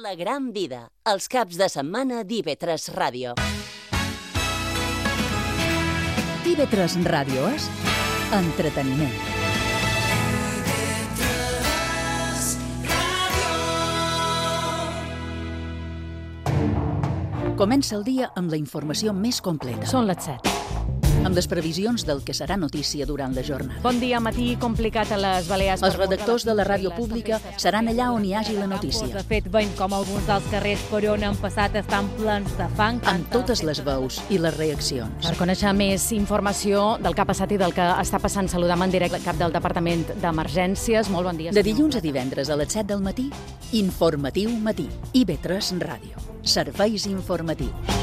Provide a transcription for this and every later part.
La gran vida, els caps de setmana d'IV3 Ràdio. IV3 Ràdio és entreteniment. Comença el dia amb la informació més completa. Són les 7. Amb les previsions del que serà notícia durant la jornada. Bon dia, matí complicat a les Balears. Els redactors de la ràdio pública seran allà on hi hagi la notícia. De fet, veiem com alguns dels carrers per on han passat estan plens de fang. Amb totes les veus i les reaccions. Per conèixer més informació del que ha passat i del que està passant, saludam en directe el cap del Departament d'Emergències. Molt bon dia. De dilluns a divendres a les 7 del matí, Informatiu Matí. IV3 Ràdio. Serveis informatius.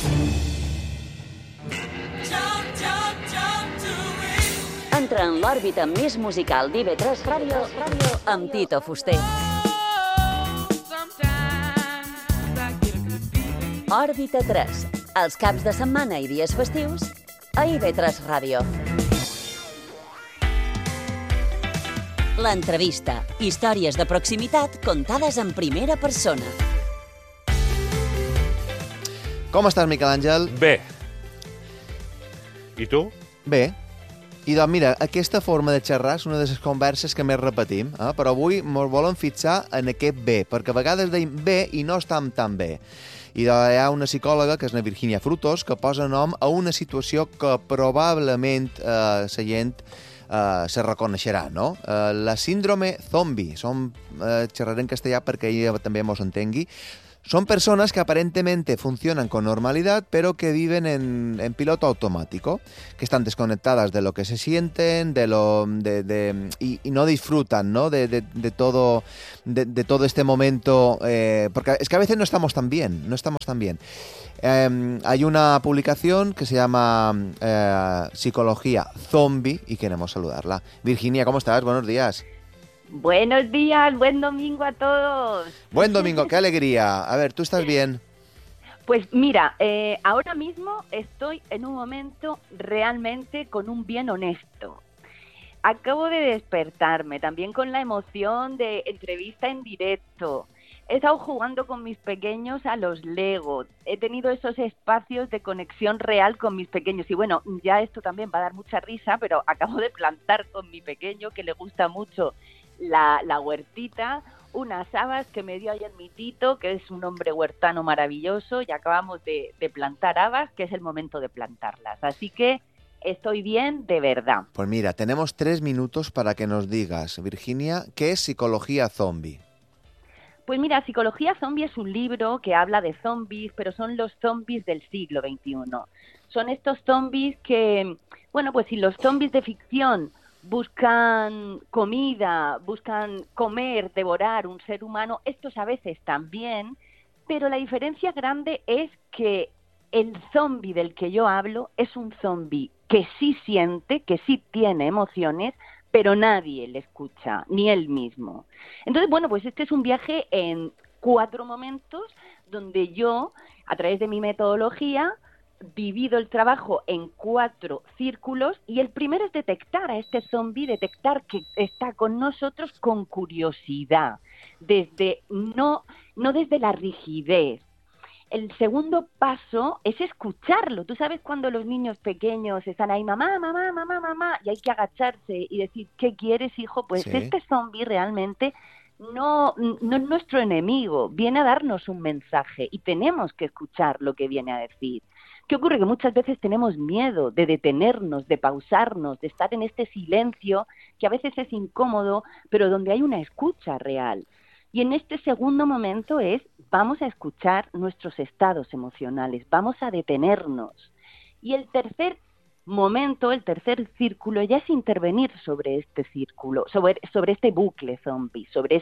Entra en l'òrbita més musical d'IV3 Ràdio amb Tito Fuster. Òrbita 3, els caps de setmana i dies festius a IV3 Ràdio. L'entrevista, històries de proximitat contades en primera persona. Com estàs, Miquel Àngel? Bé. I tu? Bé. I doncs mira, aquesta forma de xerrar és una de les converses que més repetim, però avui ens volen fixar en aquest bé, perquè a vegades deim bé i no estem tan bé. I doncs hi ha una psicòloga, que és la Virginia Frutos, que posa nom a una situació que probablement la gent se reconeixerà, no? La síndrome zombi. Xerraré en castellà perquè ella també mos entengui. Son personas que aparentemente funcionan con normalidad, pero que viven en piloto automático, que están desconectadas de lo que se sienten, y no disfrutan, ¿no? de todo este momento, porque es que a veces no estamos tan bien. Hay una publicación que se llama Psicología Zombie y queremos saludarla. Virginia, ¿cómo estás? Buenos días. Buenos días, buen domingo a todos. Buen domingo, qué alegría. A ver, ¿tú estás bien? Pues mira, ahora mismo estoy en un momento realmente con un bien honesto. Acabo de despertarme, también con la emoción de entrevista en directo. He estado jugando con mis pequeños a los Lego. He tenido esos espacios de conexión real con mis pequeños. Y bueno, ya esto también va a dar mucha risa, pero acabo de plantar con mi pequeño, que le gusta mucho la huertita, unas habas que me dio ayer mi Tito, que es un hombre huertano maravilloso, y acabamos de plantar habas, que es el momento de plantarlas. Así que estoy bien de verdad. Pues mira, tenemos 3 minutos para que nos digas, Virginia, ¿qué es Psicología Zombie? Pues mira, Psicología Zombie es un libro que habla de zombies, pero son los zombies del siglo XXI. Son estos zombies que, bueno, pues si los zombies de ficción buscan comida, buscan comer, devorar un ser humano, estos a veces también, pero la diferencia grande es que el zombie del que yo hablo es un zombie que sí siente, que sí tiene emociones, pero nadie le escucha, ni él mismo. Entonces, bueno, pues este es un viaje en 4 momentos donde yo, a través de mi metodología, divido el trabajo en 4 círculos, y el primero es detectar a este zombie, detectar que está con nosotros con curiosidad, desde no desde la rigidez. El segundo paso es escucharlo. Tú sabes cuando los niños pequeños están ahí, mamá, mamá, mamá, mamá, y hay que agacharse y decir, ¿qué quieres, hijo? Pues sí. Este zombie realmente no es nuestro enemigo, viene a darnos un mensaje y tenemos que escuchar lo que viene a decir. ¿Qué ocurre? Que muchas veces tenemos miedo de detenernos, de pausarnos, de estar en este silencio que a veces es incómodo, pero donde hay una escucha real. Y en este segundo momento vamos a escuchar nuestros estados emocionales, vamos a detenernos. Y el tercer momento, el tercer círculo, ya es intervenir sobre este círculo, sobre este bucle zombie, sobre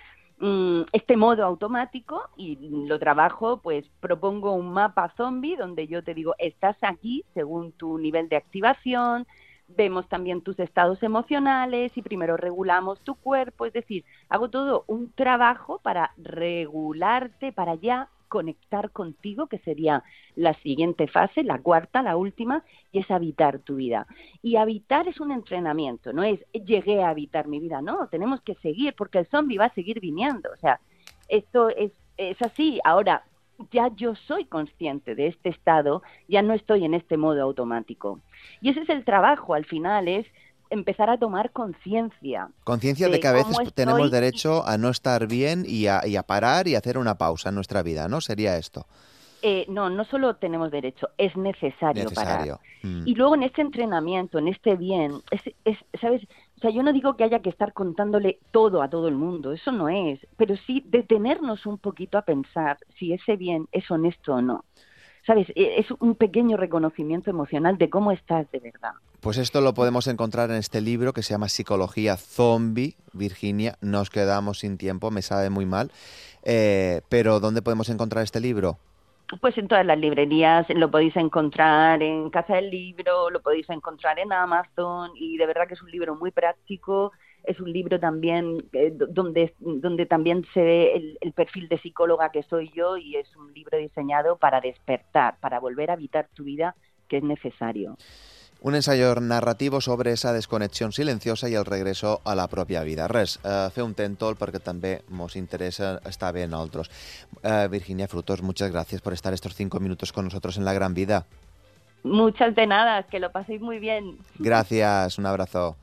este modo automático, y lo trabajo, pues propongo un mapa zombie donde yo te digo, estás aquí según tu nivel de activación, vemos también tus estados emocionales y primero regulamos tu cuerpo, es decir, hago todo un trabajo para regularte, para ya conectar contigo, que sería la siguiente fase, la cuarta, la última, y es habitar tu vida. Y habitar es un entrenamiento, no es llegué a habitar mi vida, no, tenemos que seguir, porque el zombie va a seguir viniendo, o sea, esto es es así. Ahora, ya yo soy consciente de este estado, ya no estoy en este modo automático. Y ese es el trabajo, al final, es empezar a tomar conciencia. Conciencia de que a veces tenemos derecho a no estar bien y a parar y hacer una pausa en nuestra vida, ¿no? Sería esto. No solo tenemos derecho, es necesario. Parar. Y luego en este entrenamiento, en este bien, ¿sabes? O sea, yo no digo que haya que estar contándole todo a todo el mundo, eso no es, pero sí detenernos un poquito a pensar si ese bien es honesto o no. ¿Sabes? Es un pequeño reconocimiento emocional de cómo estás de verdad. Pues esto lo podemos encontrar en este libro que se llama Psicología Zombie. Virginia, nos quedamos sin tiempo, me sabe muy mal, pero ¿dónde podemos encontrar este libro? Pues en todas las librerías, lo podéis encontrar en Casa del Libro, lo podéis encontrar en Amazon, y de verdad que es un libro muy práctico, es un libro también donde también se ve el perfil de psicóloga que soy yo, y es un libro diseñado para despertar, para volver a habitar tu vida, que es necesario. Un ensayo narrativo sobre esa desconnexió silenciosa i el regreso a la pròpia vida. Res, fer un tentol perquè també nos interesa estar bé nosaltres. Virginia Frutos, muchas gracias por estar estos 5 minutos con nosotros en La Gran Vida. Muchas de nada, que lo paséis muy bien. Gracias, un abrazo.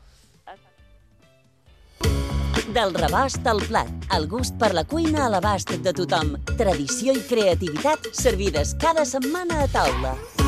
Del rebost al plat, el gust per la cuina a l'abast de tothom. Tradició i creativitat servides cada setmana a taula.